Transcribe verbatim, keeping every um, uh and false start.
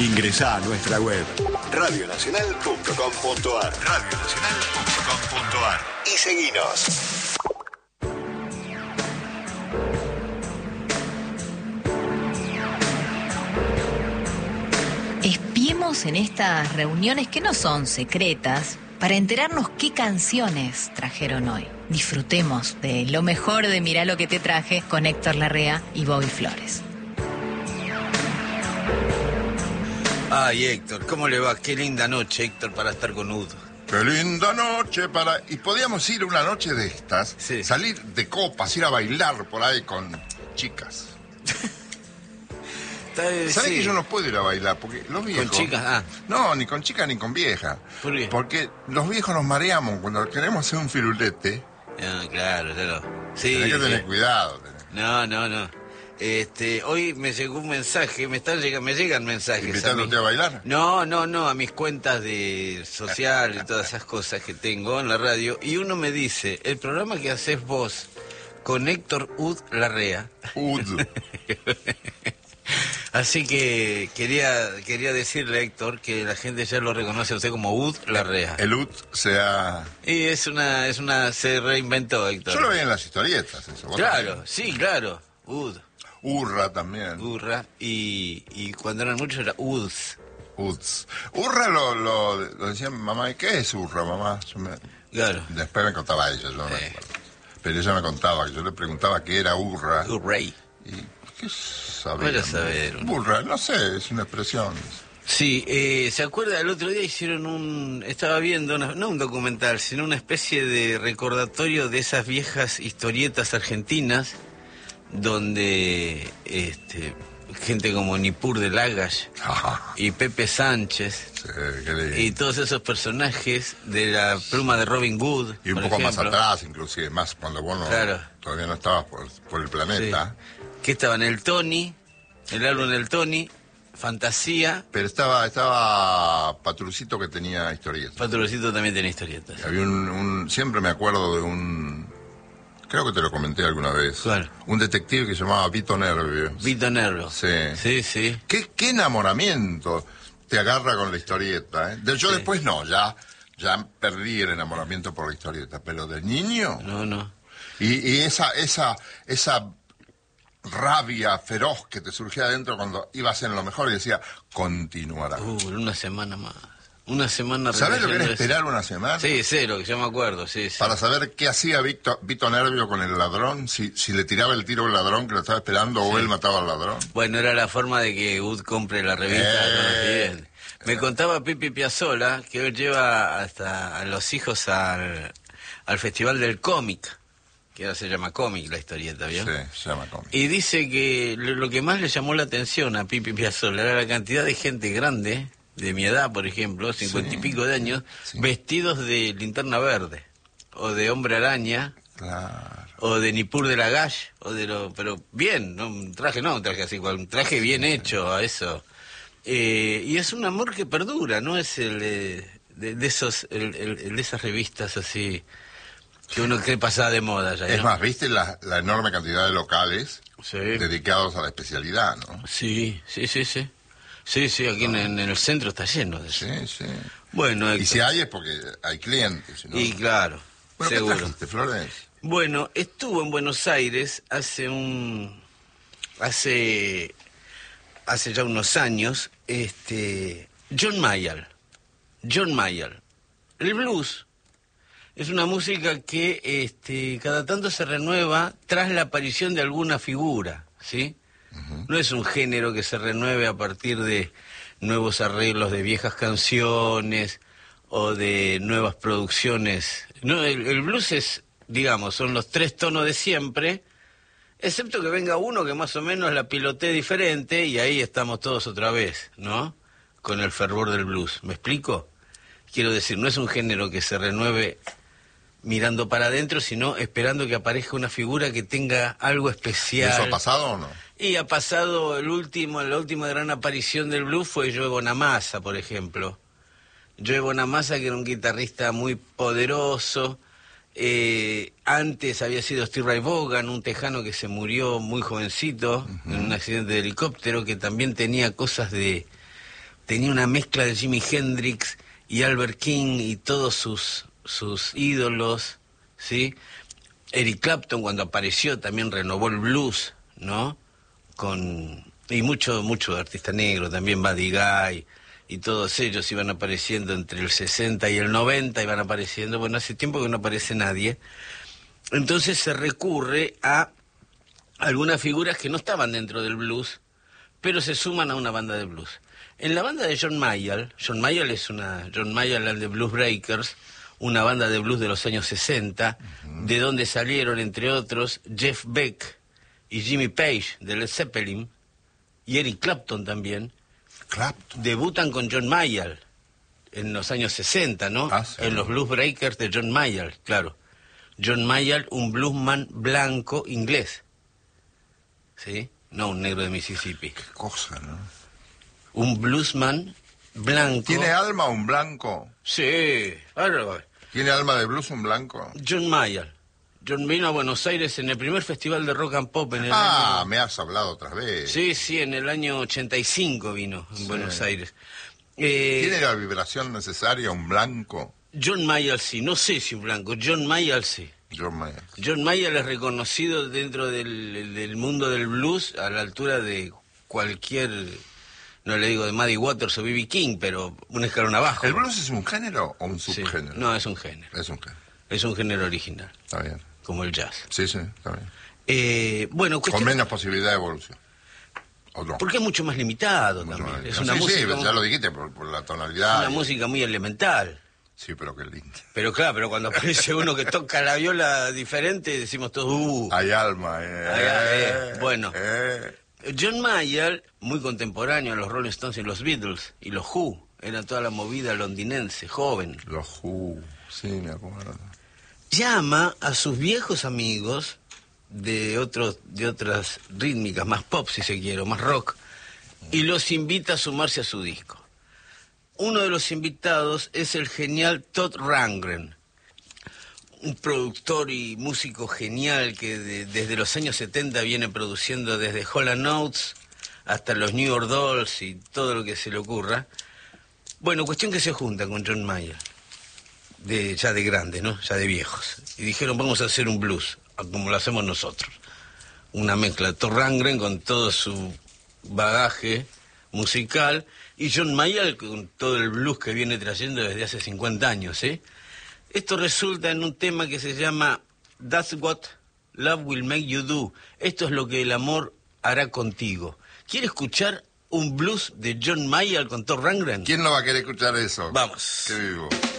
Ingresá a nuestra web radio nacional punto com punto ar radio nacional punto com punto ar y seguinos. Espiemos en estas reuniones que no son secretas para enterarnos qué canciones trajeron hoy. Disfrutemos de lo mejor de Mirá lo que te traje con Héctor Larrea y Bobby Flores. Ay, Héctor, ¿cómo le va? Qué linda noche, Héctor, para estar con Udo. Qué linda noche para... Y podíamos ir una noche de estas, sí. Salir de copas, ir a bailar por ahí con chicas. ¿Sabés sí. que yo no puedo ir a bailar? Porque los viejos... ¿Con chicas? Ah. No, ni con chicas ni con viejas. ¿Por qué? Porque los viejos nos mareamos cuando queremos hacer un firulete. Ah, claro, claro. Sí, Tenés que tener sí. cuidado. Tenés. No, no, no. Este, hoy me llegó un mensaje, me están llegando, me llegan mensajes. ¿Invitándote a, a bailar? No, no, no, a mis cuentas de social y todas esas cosas que tengo en la radio. Y uno me dice, el programa que haces vos con Héctor Ud Larrea. Ud. Así que quería quería decirle, Héctor, que la gente ya lo reconoce a usted como Ud Larrea. El Ud se ha... Y es una, es una, se reinventó, Héctor. Yo lo veía en las historietas, eso. ¿Vos Claro, también? sí, claro. Ud. Urra también. Urra. Y, y cuando eran muchos era Uds. Uds. Urra lo, lo, lo decía mi mamá. ¿Y qué es Urra, mamá? Yo me... Claro. Después me contaba ella, yo no me Eh. acuerdo. Pero ella me contaba, que yo le preguntaba qué era Urra. Urrey. ¿Y qué sabía? Vaya a saber. Urra, no sé, es una expresión. Sí, eh, ¿se acuerda? El otro día hicieron un... Estaba viendo, una- no un documental, sino una especie de recordatorio de esas viejas historietas argentinas donde este, gente como Nippur de Lagash y Pepe Sánchez Sí, qué lindo. y todos esos personajes de la pluma de Robin Hood, Y un por poco más ejemplo. atrás, inclusive, más cuando vos no, Claro. todavía no estabas por, por el Sí. planeta. Que estaban el Tony, el álbum del Tony, Fantasía. Pero estaba estaba Patrucito que tenía historietas. Patrocito también tiene historietas. Había un, un... Siempre me acuerdo de un... Creo que te lo comenté alguna vez. Claro. Un detective que se llamaba Vito Nervio. Vito Nervo. Sí. Sí, sí. ¿Qué, qué enamoramiento te agarra con la historieta, ¿eh? De- yo Sí. después no, ya, ya perdí el enamoramiento por la historieta, pero de niño... No, no. Y, y esa, esa, esa rabia feroz que te surgía adentro cuando ibas en lo mejor y decía, continuará. Uh, una semana más. Una semana ¿Sabes lo que era releyendo eso. esperar una semana? Sí, cero, que yo me acuerdo, sí, sí. Para saber qué hacía Vito, Vito Nervio con el ladrón, si, si le tiraba el tiro al ladrón que lo estaba esperando o él mataba al ladrón. Bueno, era la forma de que Ud compre la revista. Eh. ¿No? Bien. Me contaba Pipi Piazzolla que él lleva hasta a los hijos al, al Festival del Cómic, que ahora se llama Cómic la historieta, ¿vio? Sí, se llama cómic. Y dice que lo, lo que más le llamó la atención a Pipi Piazzolla era la cantidad de gente grande, de mi edad, por ejemplo, cincuenta Sí. y pico de años, Sí. vestidos de Linterna Verde, o de Hombre Araña, Claro. o de Nippur de Lagash, o de lo, pero bien, no un traje, no un traje así, cual- un traje bien hecho a eso. Eh, y es un amor que perdura, no es el eh, de, de esos, el, el- el de esas revistas así que uno cree pasada de moda ya. Es ¿no? más, ¿viste la, la enorme cantidad de locales Sí. dedicados a la especialidad, no? Sí, sí, sí, sí. Sí, sí, aquí en, en el centro está lleno de eso. Sí, sí. Bueno, Y Héctor, si hay es porque hay clientes, ¿no? y claro, Bueno, ¿qué seguro. trajiste, Flores? Bueno, estuvo en Buenos Aires hace un hace hace ya unos años, este John Mayall. John Mayall. El blues es una música que este cada tanto se renueva tras la aparición de alguna figura, ¿sí? No es un género que se renueve a partir de nuevos arreglos de viejas canciones o de nuevas producciones. No, el, el blues es, digamos, son los tres tonos de siempre, excepto que venga uno que más o menos la pilotee diferente y ahí estamos todos otra vez, ¿no? Con el fervor del blues. ¿Me explico? Quiero decir, no es un género que se renueve mirando para adentro, sino esperando que aparezca una figura que tenga algo especial. ¿Eso ha pasado o no? Y ha pasado el último, la última gran aparición del blues fue Joe Bonamassa, por ejemplo. Joe Bonamassa, que era un guitarrista muy poderoso. Eh, antes había sido Steve Ray Vaughan, un tejano que se murió muy jovencito uh-huh. en un accidente de helicóptero, que también tenía cosas de tenía una mezcla de Jimi Hendrix y Albert King y todos sus, sus ídolos, ¿sí? Eric Clapton, cuando apareció, también renovó el blues, ¿no? Con, y mucho, mucho artista negro, también Buddy Guy, y todos ellos iban apareciendo entre el sesenta y el noventa, iban apareciendo, bueno, hace tiempo que no aparece nadie. Entonces se recurre a algunas figuras que no estaban dentro del blues, pero se suman a una banda de blues. En la banda de John Mayall, John Mayall es una, John Mayall and the Blues Breakers, una banda de blues de los años sesenta, uh-huh. de donde salieron, entre otros, Jeff Beck y Jimmy Page de Led Zeppelin, y Eric Clapton también. Clapton. Debutan con John Mayall en los años sesenta, ¿no? Ah, sí. En los Blues Breakers de John Mayall, claro. John Mayall, un bluesman blanco inglés, ¿sí? No un negro de Mississippi. Qué cosa, ¿no? Un bluesman blanco. ¿Tiene alma un blanco? Sí, claro. ¿Tiene alma de blues un blanco? John Mayall. John vino a Buenos Aires en el primer festival de rock and pop en el ah, año... me has hablado otra vez. Sí, sí, en el año ochenta y cinco vino en sí. Buenos Aires. Eh, ¿Tiene la vibración necesaria un blanco? John Mayall sí, no sé si un blanco, John Mayall sí. John Mayall. John Mayall es reconocido dentro del, del mundo del blues a la altura de cualquier, no le digo de Muddy Waters o B B King, pero un escalón abajo. ¿El blues es un género o un subgénero? Sí. No, es un género. Es un género. Es un género original. Está bien. Como el jazz. Sí, sí, está bien. Eh, bueno, cuestión... Con menos posibilidad de evolución. ¿O no? Porque es mucho más limitado Mucho también. más Es limitado. una sí, música... sí, ya lo dijiste, por, por la tonalidad. Es una y... música muy elemental. Sí, pero qué lindo. Pero claro, pero cuando aparece uno que toca la viola diferente, decimos todos, uh... Hay alma, eh. Hay, eh, bueno. Eh. John Mayall, muy contemporáneo a los Rolling Stones y los Beatles, y los Who, era toda la movida londinense, joven. Los Who, sí, me acuerdo. Llama a sus viejos amigos de otros, de otras rítmicas, más pop si se quiere, o más rock, y los invita a sumarse a su disco. Uno de los invitados es el genial Todd Rundgren, un productor y músico genial que de, desde los años setenta viene produciendo desde Hall and Oates hasta los New York Dolls y todo lo que se le ocurra. Bueno, cuestión que se junta con John Mayall, de, ya de grandes, ¿no? Ya de viejos. Y dijeron, vamos a hacer un blues, como lo hacemos nosotros. Una mezcla de Todd Rundgren con todo su bagaje musical y John Mayall con todo el blues que viene trayendo desde hace cincuenta años, ¿eh? Esto resulta en un tema que se llama That's What Love Will Make You Do. Esto es lo que el amor hará contigo. ¿Quiere escuchar un blues de John Mayall con Todd Rundgren? ¿Quién no va a querer escuchar eso? Vamos. Qué vivo.